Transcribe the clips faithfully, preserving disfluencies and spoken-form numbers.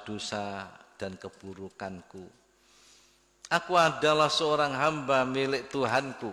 dosa-dosa dan keburukanku. Aku adalah seorang hamba milik Tuhanku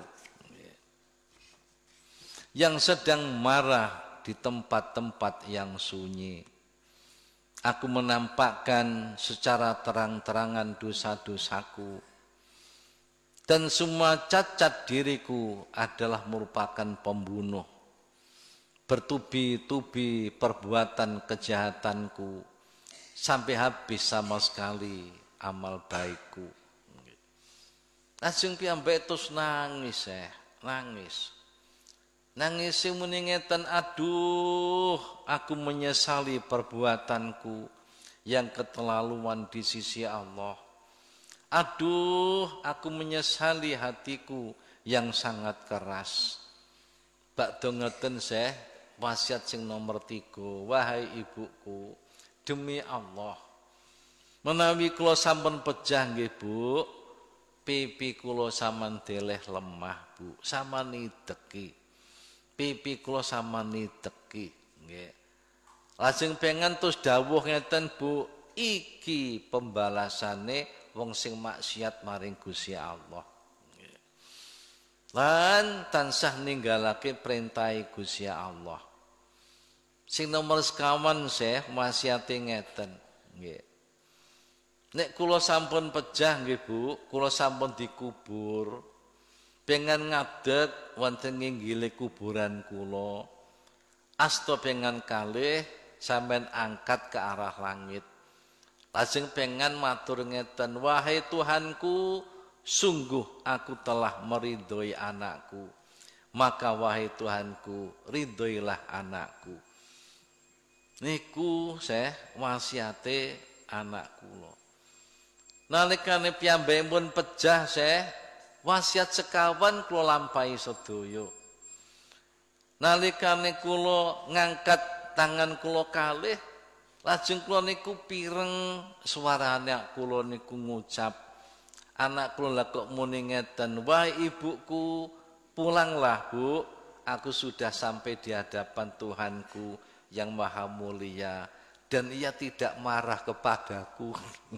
yang sedang marah di tempat-tempat yang sunyi. Aku menampakkan secara terang-terangan dosa-dosaku, dan semua cacat diriku adalah merupakan pembunuh. Bertubi-tubi perbuatan kejahatanku sampai habis sama sekali amal baikku. Lajeng piyambake terus nangis eh, nangis. Nangis muni ngeten, aduh, aku menyesali perbuatanku yang keterlaluan di sisi Allah. Aduh, aku menyesali hatiku yang sangat keras. Bakdo ngeten seh, wasiat sing nomor tiga, wahai ibuku, demi Allah, menawi kula sampun pejah nggih Bu, pipi kula sampean deleh lemah Bu, sampean nideki. Pipi kula sampean nideki nggih. Lajeng pengen terus dawuh ngeten Bu, iki pembalasane wong sing maksiat maring Gusti Allah. Nggih. Lan tansah ninggalake perintah Gusti Allah. Sing nomor sekawan seh wasiate ngeten nggih. Nek kula sampun pejah nggih Bu, kula sampun dikubur, pengen ngadeg wonten nginggile kuburan kula, asta pengen kalih sampean angkat ke arah langit. Lajeng pengen matur ngeten, wahai Tuhanku, sungguh aku telah meridhoi anakku, maka wahai Tuhanku, ridhoilah anakku. Niku saya wasiate anak kula. Nalikane piyambake pun pejah saya wasiat sekawan kula lampahi sedaya. Nalikane kula ngangkat tangan kula kalih, lajeng kula niku pireng suarane kula niku ngucap, anak kula kok muni ngeten, wahai ibuku, pulanglah Bu, aku sudah sampai di hadapan Tuhanku yang maha mulia dan ia tidak marah kepadaku.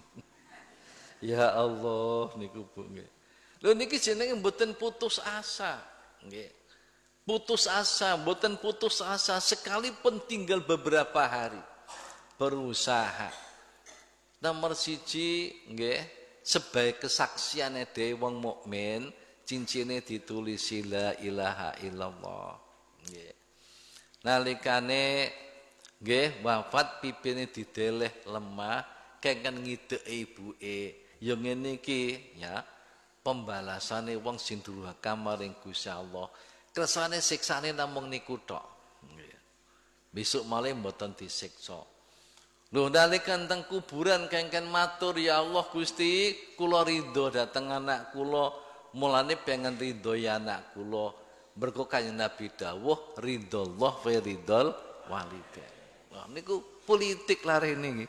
Ya Allah niku Bu nggih. Lho niki jenenge mboten putus asa, nggih. Putus asa, mboten putus asa sekalipun tinggal beberapa hari. Berusaha. Nomor siji nggih, sebagai kesaksiane dhewe wong mukmin, cincine ditulis la ilaha illallah. Nggih. Nalikane nggih wafat pipine dideleh lemah, kengken ngideki ibuke. Ya ngene iki ya. Pembalasane wong sing durhaka maring Gusti Allah. Kersane siksane namung niku tok. Besok malih mboten disiksa. Lho nalika teng kuburan kengken matur, ya Allah Gusti, kula ridho dhateng anak kula, mulane pengen ridho ya anak kula. Mergo kanjeng Nabi dawuh, ridhollah wa ridhol walidain. Wah niku politik larene nggih.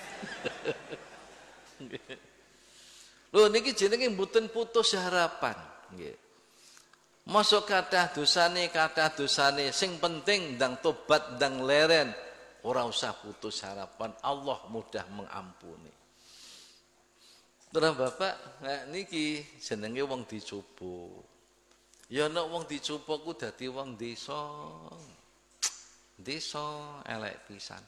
Lho niki jenenge mboten putus harapan nggih. Mosok kathah dosane, kathah dosane, sing penting ndang tobat, ndang leren, ora usah putus harapan, Allah mudah mengampuni. Terus Bapak, nah niki jenenge wong dicoba. Ya nek wong dicoba ku dadi wong desa. Desa elek pisan.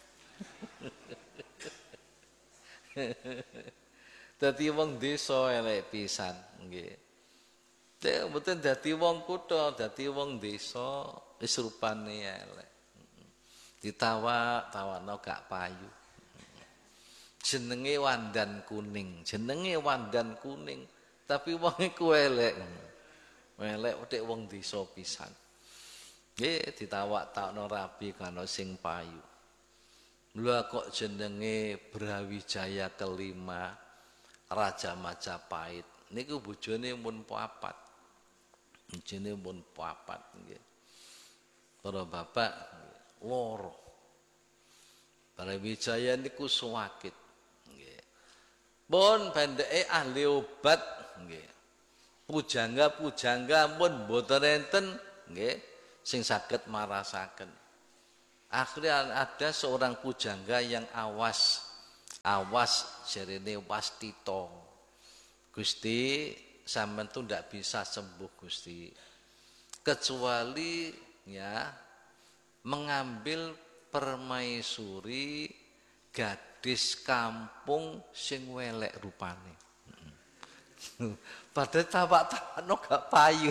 Dadi wong desa elek pisan nggih. Dek mboten dadi wong kutha, dadi wong desa wis rupane elek. Ditawa-tawano gak payu. Jenenge wandan kuning, jenenge wandan kuning, tapi wong iku elek. Elek utek wong desa pisan. Nggih ditawak-tawakno rabi kana sing payu. Lha kok jenenge Brawijaya kelima Raja Majapahit niku bojone mun papat. Bojone mun papat nggih. Para bapak loro. Brawijaya niku suwakit nggih. Pun pendeke ahli obat nggih. Pujangga-pujangga pun mboten enten nggih sing saged marasaken. Akhirnya ada seorang pujangga yang awas Awas jarene Wastito. Gusti, sampean tuh ndak bisa sembuh Gusti. Kecuali ya mengambil permaisuri gadis kampung sing welek rupane. Padahal tapak-tapakno gak payu.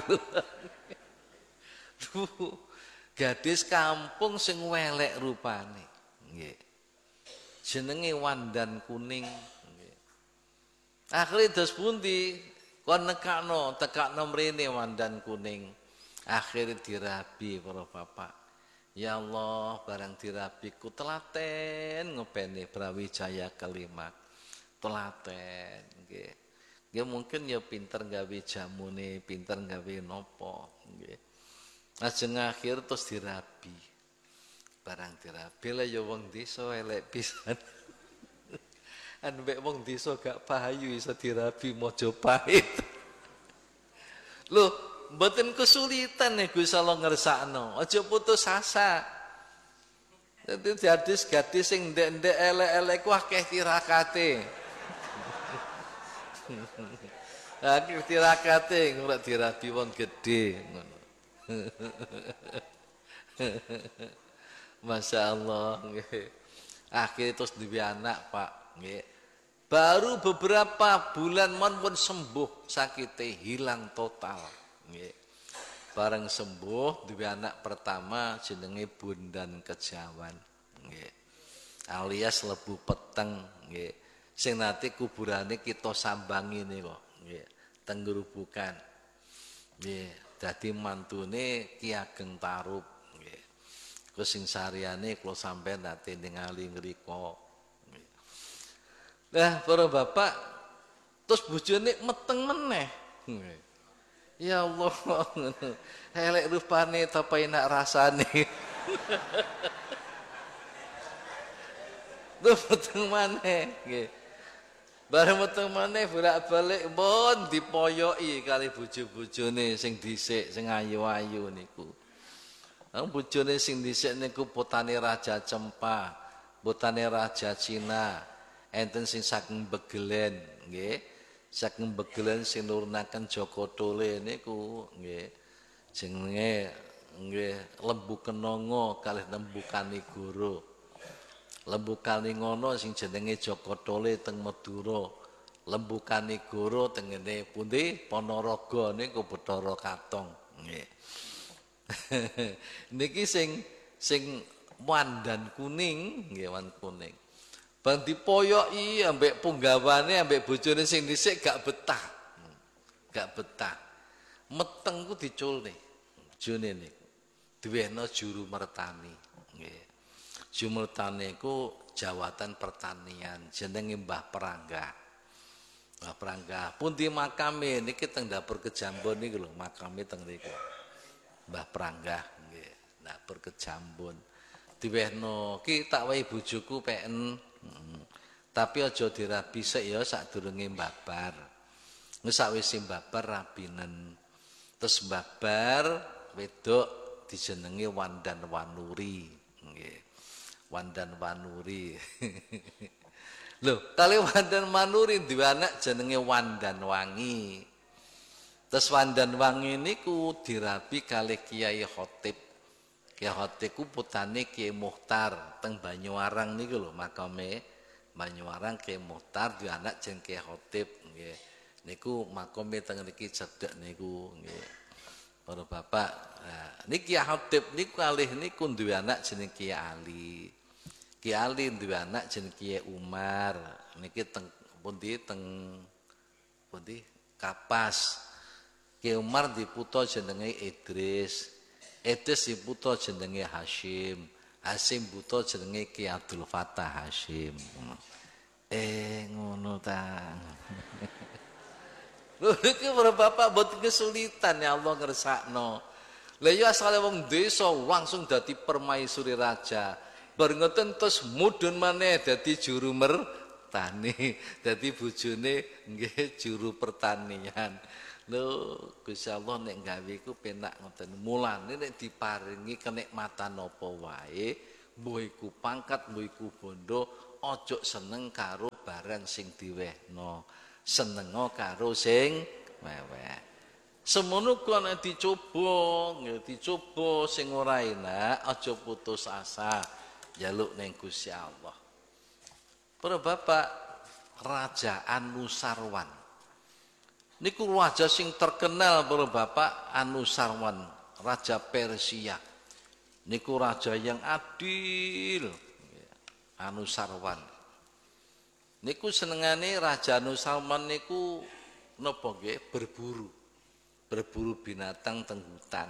Duh, gadis kampung sing welek rupane. Nggih. Jenenge Wandan Kuning. Nggih. Akhire dos pundi? Kon nekakno, tekakno mrene Wandan Kuning. Akhire dirabi para bapak. Ya Allah, barang dirabiku telaten ngopeni Brawijaya kelima. Telaten nggih. Ya mungkin ya pinter gawe jamune, pinter gawe nopo nggih. Lajeng akhir terus dirabi. Barang dirabi lah ya wong desa elek pisan. An mek wong desa gak payu iso dirabi Mojopahit. Lho, mboten kesulitan nek Gusti Allah ngersakno. Aja putus asa. Dadi gadis-gadis sing ndek-ndek elek-elek ku akeh tirakate. Akeh tirakate ora dirabi wong gedhe ngono. Masya Allah nggih. Akhirnya terus duwe anak, Pak, nggih. Baru beberapa bulan mon pun sembuh sakitnya hilang total. Nggih. Bareng sembuh duwe anak pertama jenenge Bundan Kejawan. Nggih. Alias lebu peteng nggih. Sing nate kuburane kita sambangi niku nggih. Teng Grubukan. Nggih, dadi mantune Ki Ageng Tarub nggih. Ku sing sariyane kula sampeyan nate ningali ngrika. Nah, para bapak, terus bojone meteng meneh. Ya Allah, elek rupane tapi enak rasane. Terus meteng maneh, nggih. Bareng meteng maneh bolak-balik pun dipoyoki kali bojo-bojone sing dhisik, sing ayu-ayu niku. Nang bojone sing dhisik niku putane Raja Cempa, putane Raja Cina. Enten sing saking Begelen nggih, saking Begelen sing nurunaken Jaka Tole niku nggih. Jenenge nggih Lembu Kenanga kalih Lembu Kanigoro. Lembu Kaningono sing jenenge Jaka Tole teng Madura. Lembu Kanigoro tengene pundi Ponorogo niku Bathara Katong nggih. Niki sing sing Wandan Kuning nggih, Wandan Kuning. Bang dipoyoki ambek punggawane ambek bojone sing dhisik gak betah. Gak betah. Meteng ku diculne. Bojone niku duweno juru mertani. Nggih. Juru mertani ku jawatan pertanian jenenge Mbah Prangga. Mbah Prangga pundi makame niki teng dapur Kejambon niku lho, makame teng niku. Mbah Prangga nggih, dapur Kejambon. Diwehno ki tak wae bojoku peken. Hmm. Tapi aja dirabi sik ya sadurunge mbabar. Wis sawise mbabar rabinen. Terus mbabar wedok dijenenge Wandan Wanuri. Nggih. Wandan Wanuri. Lho, kali Wandan Wanuri duwe anak jenenge Wandan Wangi. Terus Wandan Wangi niku dirabi kalih Kiai Khotib. Kiai Khotib ku putane Kiai Muhtar teng Banyuwarang niku lho makame Banyuwarang Kiai Muhtar duwe anak jeneng Kiai Khotib nggih. Niku makame teng niki cedhek niku nggih. Para bapak, nah, niki Kiai Khotib niku kalih niku duwe anak jeneng Kiai Ali. Kiai Ali duwe anak jeneng Kiai Umar. Niki teng pundi teng pundi Kapas. Kiai Umar diputo jenenge Idris. Idris diputo jenenge Hashim. Hashim puto jenenge Ki Abdul Fattah Hashim. Eh ngono ta. Lho iki para bapak mboten kesulitan ya Allah ngersakno. Lah ya asale wong desa langsung dadi permaisuri raja. Bar ngoten terus mudhun maneh dadi juru mertani. Dadi bojone nggih juru pertanian. Lho Gusti Allah nek gawe ku penak ngoten. Mulane nek diparingi kenikmatan apa wae, mbuh iku pangkat, mbuh iku bondo, ojo seneng karo barang sing diwehno, senengo karo sing meweh. Semono ku ana dicoba, nggih dicoba sing ora enak, aja putus asa. Njaluk ning Gusti Allah. Para bapak, Raja Anusarwan. Niku raja sing terkenal para bapak, Anusarwan, raja Persia. Niku raja yang adil. Anusarwan. Niku senengane Raja Anusarwan niku napa nggih berburu. Berburu binatang teng hutan.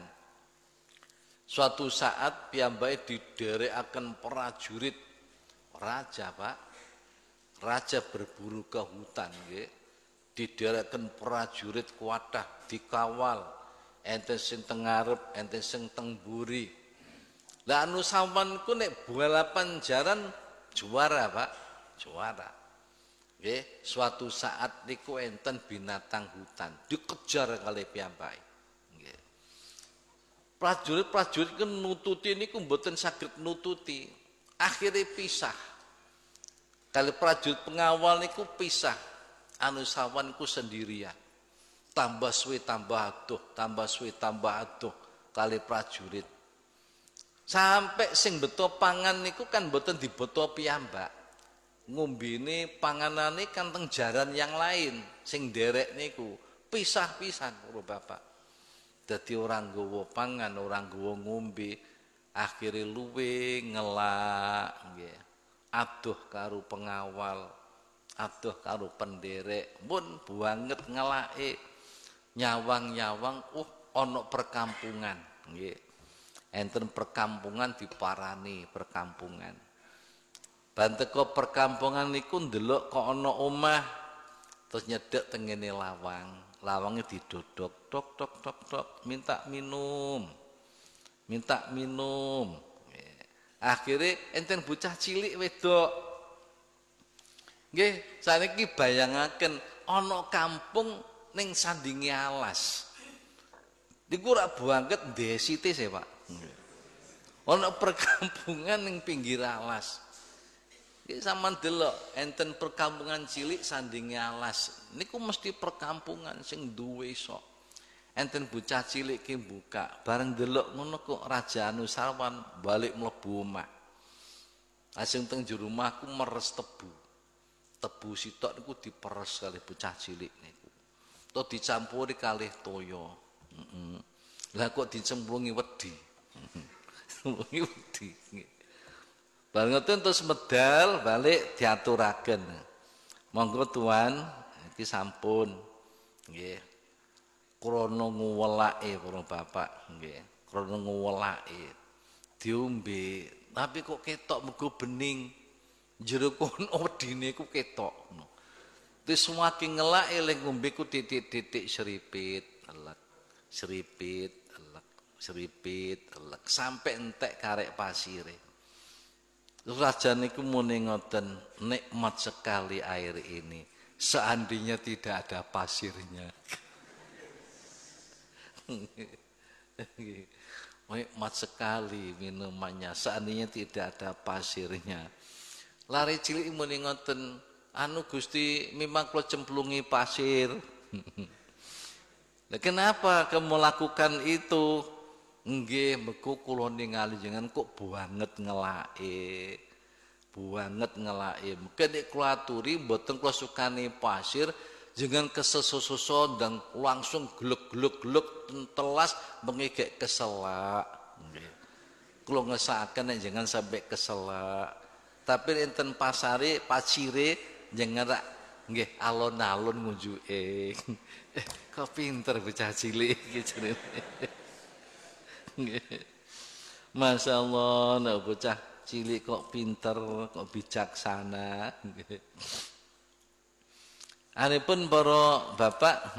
Suatu saat piyambake diderekaken prajurit raja, Pak. Raja berburu ke hutan nggih. Diderekaken prajurit kuatah dikawal. Enten sing teng ngarep, enten sing teng mburi. Lah Anusarwan ku nek balapan jaran juara, Pak. Juara. Nggih, suatu saat niku enten binatang hutan dikejar kali piyambake. Nggih. Prajurit-prajurit ku nututi niku mboten saged nututi. Akhire pisah. Kali prajurit pengawal niku pisah. Anusarwan ku sendirian. Tambah suwe tambah adoh, tambah suwe tambah adoh kali prajurit. Sampai sing beto pangan niku kan mboten dibeto piyambak. Ngombene panganane kan teng jaran yang lain, sing derek niku pisah-pisah karo bapak. Dadi orang nggawa pangan, orang nggawa ngombe, akhire luwe ngelak nggih. Adoh karo pengawal, adoh karo penderek, pun banget ngelake. Nyawang-nyawang uh ana perkampungan nggih. Enten perkampungan diparani perkampungan. Banteko perkampungan niku ndelok kok ana omah terus nyedek teng ngene lawang. Lawange didodok, tok tok tok tok, minta minum. Minta minum. Akhire enten bocah cilik wedok. Nggih, saniki bayangaken ana kampung ning sandinge alas. Niku ora banget ndesite se, Pak. Ana perkampungan ning pinggir alas. Iki sampean delok enten perkampungan cilik sandinge alas. Niku mesti perkampungan sing duwe sok. Enten bocah cilik ki buka, bareng delok ngono kok Raja Anusarwan balik mlebu omah. Asing teng jero omahku meres tebu. Tebu sitok niku diperes kali bocah cilik niku. Terus dicampuri kalih toya. Heeh. Lah kok dicemplungi wedi. Cemplungi wedi. Bareng ngoten terus medal balik diaturaken. Monggo tuan, iki sampun nggih. Krana nguwelake para bapak nggih. Krana nguwelake diombe, tapi kok ketok mergo bening. Jero kono wedine ku ketok. Terus semakin ngelake le ngombe ku titik-titik seripit, elek. Seripit, elek. Seripit, elek sampai entek karek pasire. Raja niku muni ngoten, nikmat sekali air ini. Seandainya tidak ada pasirnya. Nikmat sekali minumannya. Seandainya tidak ada pasirnya. Lari cilik muni ngoten, anu Gusti memang kula cemplungi pasir. Nah, kenapa kamu lakukan itu? Nggih, mergo kula ningali jenengan kok banget ngelake. Banget ngelake. Mungkin nek kula aturi mboten kula sukani pasir, jenengan kesesoso dan langsung glek-glek-glek telas mengigek keselak. Nggih. Kula ngesakaken nek jenengan sampai keselak. Tapi enten pasare, pacire jenengan rak nggih alon-alon ngujuke. Eh, kok pinter bocah cilik iki jenenge. Masya Allah, nak bocah cilik kok pinter, kok bijaksana. Anipun para bapak,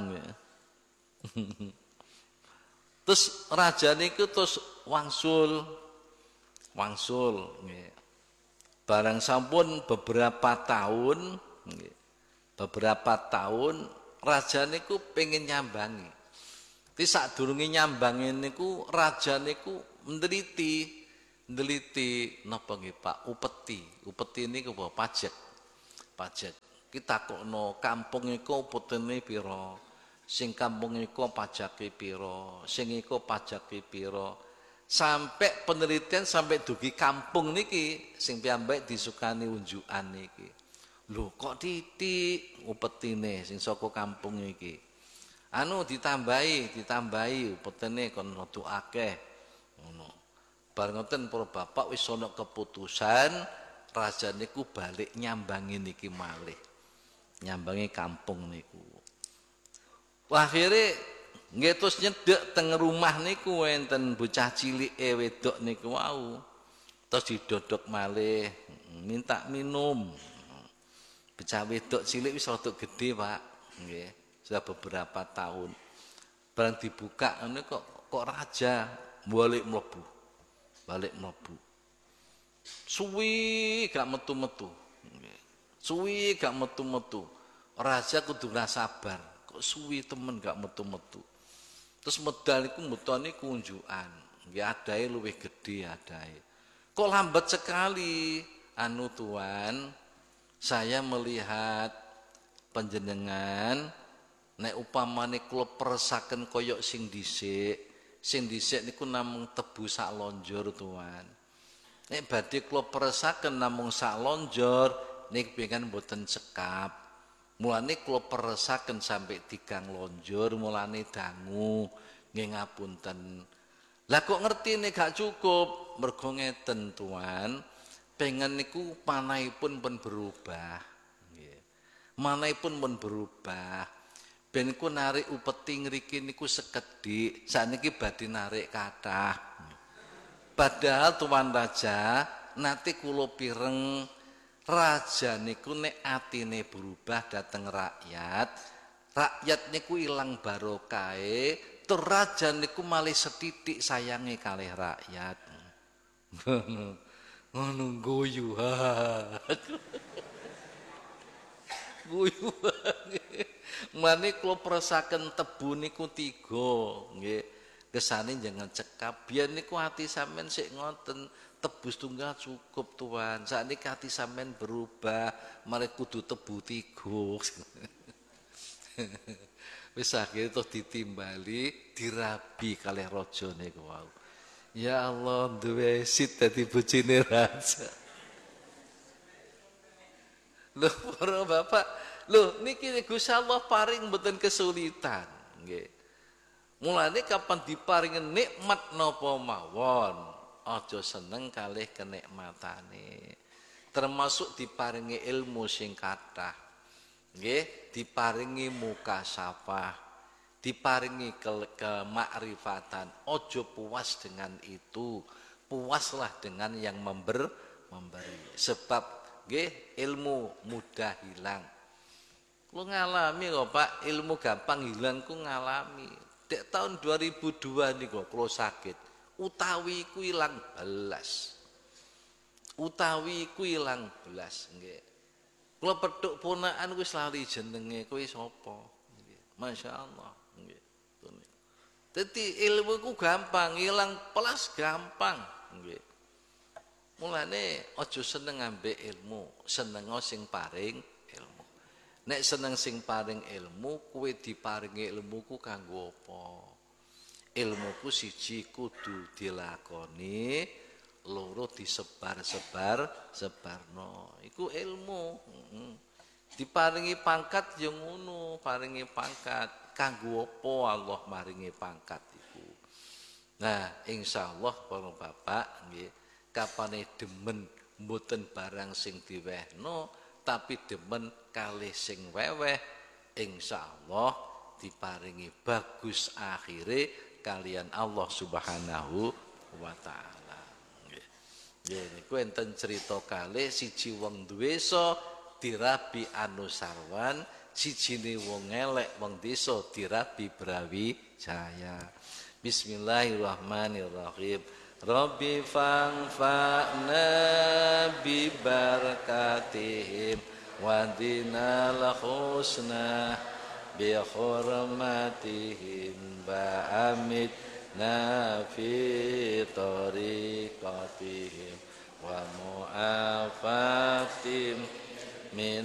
terus raja niku terus wangsul, wangsul. Barang sampun beberapa tahun, beberapa tahun raja niku pengen nyambangi. Ti sadurunge nyambangi niku raja niku meneliti Ndeliti napa nggih Pak upeti. Upeti niku apa pajak. Pajak. Kita kokno kampung iku upetine pira? Sing kampung iku pajake pira? Sing iku pajake pira? Sampai penelitian sampai dugi kampung niki sing piyambak disukani unjukan niki. Lho kok titik upetine sing saka kampung iki. Anu ditambahi, ditambahi upetine kon rada akeh. Ngono. Bar ngoten para bapak wis ana keputusan raja niku balik nyambangi niki malih. Nyambangi kampung niku. Akhire nggih terus nyedhek teng rumah niku wonten bocah cilike wedok niku wau. Terus didodok malih, minta minum. Bocah wedok cilik wis rada gedhe, Pak. Nggih, sudah beberapa tahun. Barang dibuka ngene kok kok raja balik mlebu. Balik mlebu. Suwi gak metu-metu. Nggih. Suwi gak metu-metu. Raja kudu sabar. Kok suwi temen gak metu-metu. Terus medal niku mutone kunjukan. Nggih adahe luwih gedhe adahe. Kok lambat sekali anu tuan, saya melihat panjenengan nek upamane kula peresaken koyok sing dhisik, sing dhisik niku namung tebu sak lonjor tuan. Nek badhe kula peresaken namung sak lonjor nik pengen mboten cekap. Mulane kula peresaken sampai tigang lonjor mulane dangu nggih ngapunten. Lah kok ngertine gak cukup mergo ngeten tuan, pengen niku panahipun pun berubah nggih. Manahipun pun berubah. Ben niku narik upeti ngriki niku sekedhik, sakniki badhe narik kathah. Padahal tuan raja nate kula pireng raja niku nek atine berubah dateng rakyat, rakyat niku ilang barokahe, tur raja niku malih setitik sayange kalih rakyat. Ngono guyu. Guyu. Mane kula presaken tebu niku tiga, nggih. Kesane jangan cekap. Biyen niku ati sampean sik ngoten, tebu tunggal cukup tuan. Sakniki ati sampean berubah, mari kudu tebu tiga. Wis akhire terus ditimbali, dirabi kalih raja niku wau. Ya Allah, duwe sit dadi bojone raja. Lho para bapak, lho niki Gusti Allah paring mboten kesulitan, nggih. Mulane kapan diparingi nikmat napa mawon, aja seneng kalih kenikmatane. Termasuk diparingi ilmu sing kathah. Nggih, diparingi mukasafah, diparingi ke kemakrifatan. Aja puas dengan itu, puaslah dengan yang member, memberi. Sebab nggih ilmu mudah hilang. Lu ngalami kok Pak, ilmu gampang hilang ku ngalami. Dek tahun dua ribu dua niku kula sakit. Utawi ku ilang belas. Utawi ku ilang belas nggih. Kula petuk ponakan wis lali jenenge, kowe sapa? Nggih. Masyaallah nggih. Dadi ilmu ku gampang, ilang pelas gampang nggih. Mulane aja seneng ambek ilmu, seneng sing paring ilmu. Nek seneng sing paring ilmu, kowe diparingi ilmu ku kanggo apa? Ilmu ku siji kudu dilakoni, loro disebar-sebar, sebarno. Iku ilmu. Hmm. Diparingi pangkat ya ngono, paringi pangkat. Kanggo apa Allah maringi pangkat iku? Nah, insyaallah para bapak nggih, kapane demen mboten barang sing diwehno, tapi demen kalih sing weweh, insyaallah diparingi bagus akhire kalian Allah Subhanahu wa taala. Nggih. Nggih niku enten crita kalih siji wong desa dirabi anu sarwan, sijine wong elek wong desa dirabi Brawijaya. Bismillahirrahmanirrahim. Rabbi fa'fa'na bi barakatihim wa dinal husna bi hurmatihim ba'amid nafi tariqatihim wa mu'afatim min